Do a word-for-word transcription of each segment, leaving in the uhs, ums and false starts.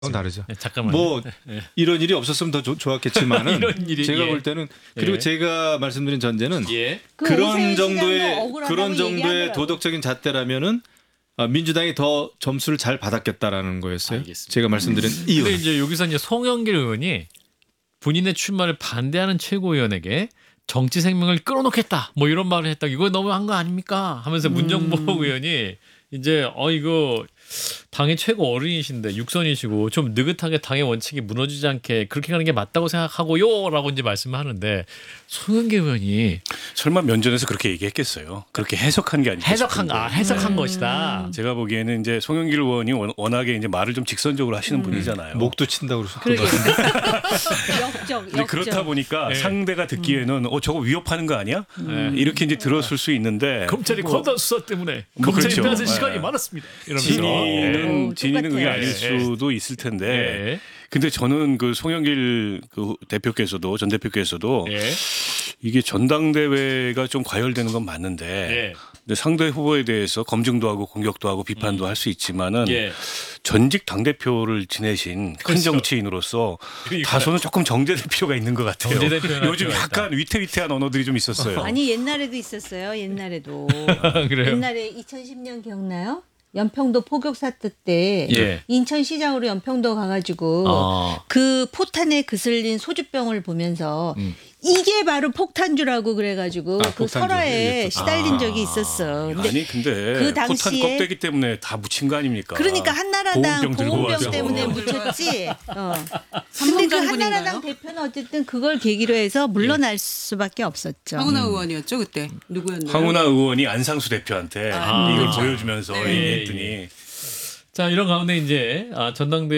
어, 다르죠. 네, 잠깐만. 뭐 네. 이런 일이 없었으면 더 조, 좋았겠지만은 이런 일이, 제가 예. 볼 때는 그리고 예. 제가 말씀드린 전제는 예. 그 그런 오세훈 정도의 시장도 억울하다고 그런 정도의 얘기하더라고요. 도덕적인 잣대라면은 어, 민주당이 더 점수를 잘 받았겠다라는 거였어요. 알겠습니다. 제가 말씀드린 이유. 근데 이제 여기서 이제 송영길 의원이 본인의 출마를 반대하는 최고위원에게 정치 생명을 끌어놓겠다 뭐 이런 말을 했다. 이거 너무한 거 아닙니까? 하면서 문정복 음. 의원이 이제 어 이거 당의 최고 어른이신데 육선이시고 좀 느긋하게 당의 원칙이 무너지지 않게 그렇게 가는 게 맞다고 생각하고요라고 이제 말씀을 하는데 송영길 의원이 설마 면전에서 그렇게 얘기했겠어요. 그렇게 해석한 게 아니고 해석한 아 해석한 음. 것이다. 제가 보기에는 이제 송영길 의원이 원- 워낙에 이제 말을 좀 직선적으로 하시는 음. 분이잖아요. 목도 친다고 그러셨던 그러게. 것 같아요. 역적, 근데 역적. 그렇다 보니까 네. 상대가 듣기에는 어 저거 위협하는 거 아니야? 네. 이렇게 이제 들었을 수 있는데 검찰이 뭐 과다 수사 때문에 뭐 검찰이 그렇죠. 빼앗은 네. 시간이 많았습니다. 이러면서 진위는 오, 진위는 그게 똑같아요. 아닐 네. 수도 있을 텐데. 예. 근데 저는 그 송영길 그 대표께서도 전 대표께서도 예. 이게 전당대회가 좀 과열되는 건 맞는데 예. 근데 상대 후보에 대해서 검증도 하고 공격도 하고 비판도 할 수 있지만은 예. 전직 당 대표를 지내신 큰 그렇죠. 정치인으로서 그러니까요. 다소는 조금 정제될 필요가 있는 것 같아요. 정제될 필요가 요즘 있다. 약간 위태위태한 언어들이 좀 있었어요. 아니 옛날에도 있었어요. 옛날에도. 그래요. 옛날에 이천십 년 기억나요? 연평도 포격 사태 때 예. 인천시장으로 연평도 가가지고 아. 그 포탄에 그슬린 소주병을 보면서 음. 이게 바로 폭탄주라고 그래가지고 아, 그 폭탄주. 설화에 예, 시달린 아. 적이 있었어. 근데 아니 근데 그 포탄 당시에- 껍데기 때문에 다 묻힌 거 아닙니까? 그러니까 한나라당 보온병 들고 보온병 와서. 때문에 묻혔지. 어. 근데 삼성 그 장군인가요? 한나라당 대표는 어쨌든 그걸 계기로 해서 물러날 수밖에 없었죠. 황운하 의원이었죠 그때 누구였나요? 황운하 의원이 안상수 대표한테 아, 이걸 그렇죠. 보여주면서 네. 얘기했더니 자 이런 가운데 이제 아,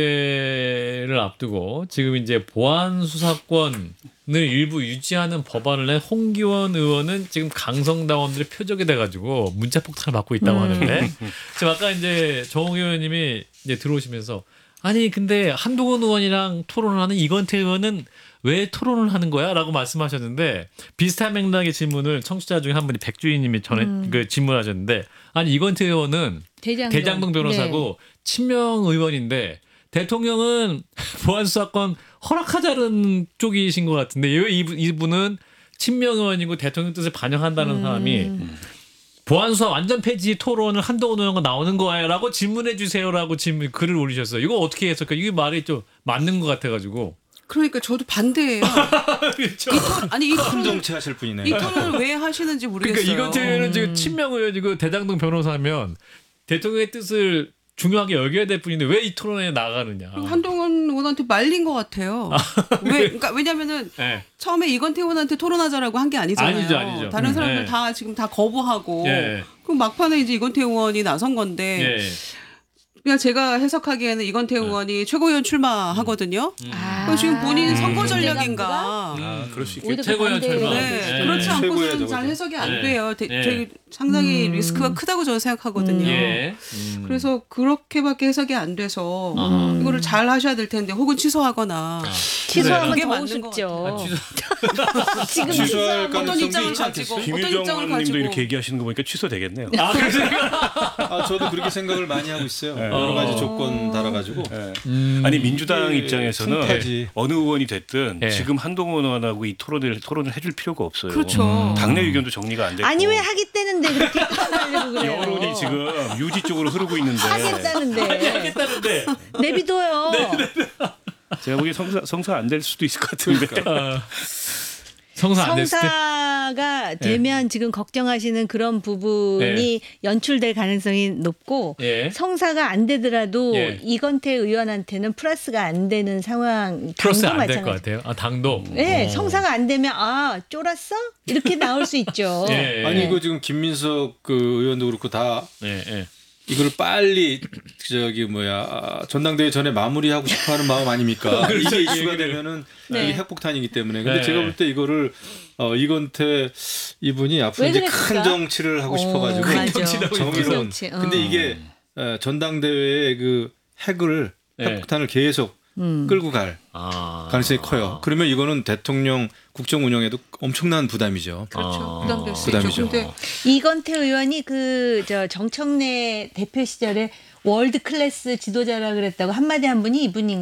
전당대회를 앞두고 지금 이제 보안 수사권을 일부 유지하는 법안을 낸 홍기원 의원은 지금 강성당원들의 표적이 돼가지고 문자 폭탄을 받고 있다고 하는데 지금 아까 이제 정홍 의원님이 이제 들어오시면서 아니 근데 한동훈 의원이랑 토론을 하는 이건태 의원은 왜 토론을 하는 거야?라고 말씀하셨는데 비슷한 맥락의 질문을 청취자 중에 한 분이 백주희님이 전에 그 질문하셨는데 아니 이건태 의원은 대장동, 대장동 변호사고 친명 의원인데 대통령은 보안수사권 허락하자는 쪽이신 것 같은데 왜 이분, 이분은 친명 의원이고 대통령 뜻을 반영한다는 사람이 보안수사 완전 폐지 토론을 한동훈 의원과 나오는 거야라고 질문해 주세요라고 질문 글을 올리셨어요. 이거 어떻게 해석해? 이게 말이 좀 맞는 것 같아가지고. 그러니까 저도 반대예요. 그렇죠. 이 토, 아니 이 큰 토론 정치 하실 분이네. 이 토론을 왜 하시는지 모르겠어요. 그러니까 이건 의원은 지금 친명 의원이고 대장동 변호사면 대통령의 뜻을 중요하게 여겨야 될 뿐인데 왜 이 토론에 나가느냐. 그리고 한동훈 의원한테 말린 것 같아요. 왜? 그러니까 왜냐면은 네. 처음에 이건태 의원한테 토론하자라고 한 게 아니잖아요. 아니죠, 아니죠. 다른 음, 사람들 네. 다 지금 다 거부하고 예. 그럼 막판에 이제 이건태 의원이 나선 건데 예. 그냥 제가 해석하기에는 이건태 의원이 최고위원 출마하거든요. 아, 그럼 지금 본인 선거 내각부가? 전략인가? 아, 그럴 수 오히려 있겠죠. 최고위원 반대예요. 출마. 네, 네. 그렇지 최고야, 않고서는 저거죠. 잘 해석이 안 네. 돼요. 되, 네. 되게 상당히 음. 리스크가 크다고 저는 생각하거든요. 예. 음. 그래서 그렇게밖에 해석이 안 돼서 아. 이거를 잘 하셔야 될 텐데 혹은 취소하거나 취소하면 그게 더 맞는 것 우습죠. 아, 취소. 지금 취소할 취소하면 가능성도 어떤 입장을 있지 가지고 않겠어요? 어떤 김유정 입장을 의원님도 가지고 이렇게 얘기하시는 거 보니까 취소되겠네요. 아, 그러세요? 아, 저도 그렇게 생각을 많이 하고 있어요. 네. 여러 가지 조건 달아가지고. 예. 음. 아니 민주당 이게 입장에서는 풍파지. 어느 의원이 됐든 예. 지금 한동훈 의원하고 이 토론을 토론을 해줄 필요가 없어요. 그렇죠. 당내 의견도 정리가 안 됐고. 아니 왜 하겠다는데 그렇게 하려고 그래요? 여론이 지금 유지 쪽으로 흐르고 있는데 하겠다는데 하겠다는데. 내비둬요. 제가 보기에 성사 성사 안 될 수도 있을 것 같은데. 어. 성사 안 됐을 때. 성사가 되면 지금 걱정하시는 그런 부분이 연출될 가능성이 높고 예. 성사가 안 되더라도 예. 이건태 의원한테는 플러스가 안 되는 상황. 플러스 당도 안 될 것 마찬가지. 같아요. 아 당도. 네, 어. 성사가 안 되면 아 쫄았어? 이렇게 나올 수 있죠. 예, 예. 아니 이거 지금 김민석 그 의원도 그렇고 다 예, 예. 이걸 빨리 저기 뭐야 전당대회 전에 마무리하고 싶어하는 마음 아닙니까? 그렇죠. 이게 이슈가 얘기를. 되면은 네. 이게 핵폭탄이기 때문에. 근데 네. 제가 볼 때 이거를 어, 이건태 이분이 앞으로 왜 이제 그랬을까? 큰 정치를 하고 어, 싶어가지고 맞아. 정치라고 정의로운. 정치, 어. 근데 이게 어, 전당대회의 그 핵을 네. 핵폭탄을 계속 음. 끌고 갈 아. 가능성이 커요. 그러면 이거는 대통령 국정 운영에도 엄청난 부담이죠. 그렇죠. 아. 부담될 수 부담이죠. 있죠. 근데 이건태 의원이 그 저 정청래 대표 시절에 월드 클래스 지도자라 그랬다고 한마디 한 분이 이분인